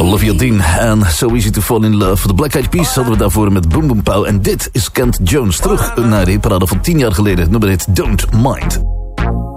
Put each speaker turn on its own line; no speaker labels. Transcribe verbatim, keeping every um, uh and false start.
Olivia Dean en So Easy to Fall in Love. De Black Eyed Peas hadden we daarvoor met Boom Boom Pow. En dit is Kent Jones, terug naar de hitparade van tien jaar geleden. Nummer heet Don't Mind.